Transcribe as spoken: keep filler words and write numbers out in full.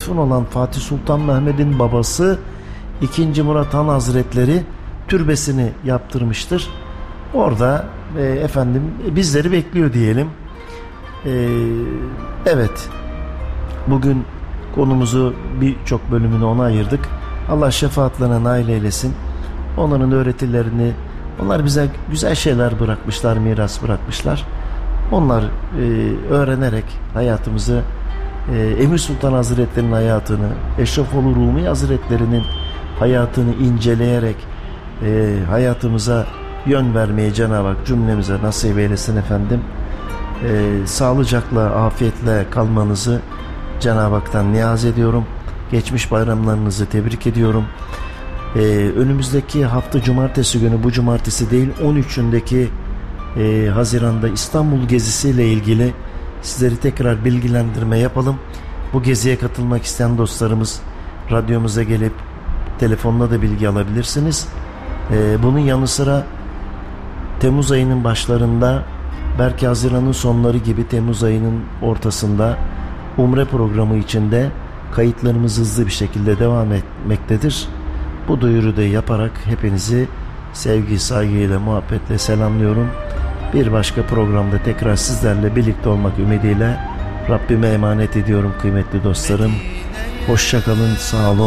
Tayfun olan Fatih Sultan Mehmet'in babası ikinci. Murat Han Hazretleri türbesini yaptırmıştır. Orada e, efendim bizleri bekliyor diyelim. E, evet, bugün konumuzu birçok bölümünü ona ayırdık. Allah şefaatlerine nail eylesin. Onların öğretilerini, onlar bize güzel şeyler bırakmışlar, miras bırakmışlar. Onlar e, öğrenerek hayatımızı, e, Emir Sultan Hazretleri'nin hayatını, Eşrefoğlu Rumi Hazretleri'nin hayatını inceleyerek e, hayatımıza yön vermeyi Cenab-ı Hak cümlemize nasip eylesin efendim. E, sağlıcakla, afiyetle kalmanızı Cenab-ı Hak'tan niyaz ediyorum. Geçmiş bayramlarınızı tebrik ediyorum. Ee, önümüzdeki hafta cumartesi günü, bu cumartesi değil on üçündeki e, Haziran'da İstanbul gezisiyle ilgili sizleri tekrar bilgilendirme yapalım. Bu geziye katılmak isteyen dostlarımız radyomuza gelip telefonla da bilgi alabilirsiniz. Ee, bunun yanı sıra Temmuz ayının başlarında, belki Haziran'ın sonları gibi Temmuz ayının ortasında Umre programı içinde kayıtlarımız hızlı bir şekilde devam etmektedir. Bu duyuru da yaparak hepinizi sevgi, saygıyla, muhabbetle selamlıyorum. Bir başka programda tekrar sizlerle birlikte olmak ümidiyle Rabbime emanet ediyorum kıymetli dostlarım. Hoşça kalın, sağ olun.